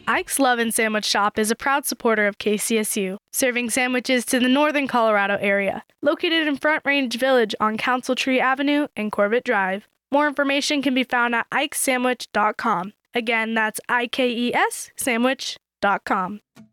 Ike's Lovin' Sandwich Shop is a proud supporter of KCSU, serving sandwiches to the northern Colorado area. Located in Front Range Village on Council Tree Avenue and Corbett Drive. More information can be found at ikessandwich.com. Again, that's IKES sandwich.com.